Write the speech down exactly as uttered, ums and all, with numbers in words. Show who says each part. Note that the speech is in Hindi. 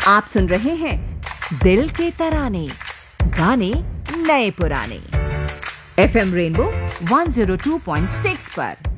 Speaker 1: आप सुन रहे हैं दिल के तराने, गाने नए पुराने। FM rainbow one zero two point six पर।